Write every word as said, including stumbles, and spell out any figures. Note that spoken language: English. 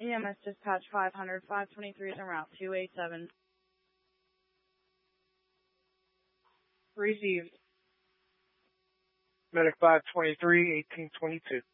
E M S dispatch five hundred, five twenty-three is en route, two eight seven. Received. Medic five twenty-three, eighteen twenty-two.